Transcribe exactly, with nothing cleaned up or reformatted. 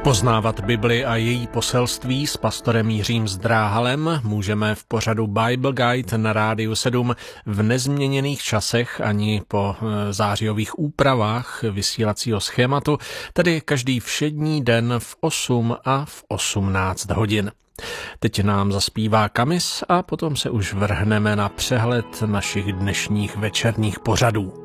Poznávat Bibli a její poselství s pastorem Jiřím Zdráhalem můžeme v pořadu Bible Guide na Rádiu sedm v nezměněných časech ani po zářijových úpravách vysílacího schématu, tedy každý všední den v osm a v osmnáct hodin. Teď nám zaspívá Kamis a potom se už vrhneme na přehled našich dnešních večerních pořadů.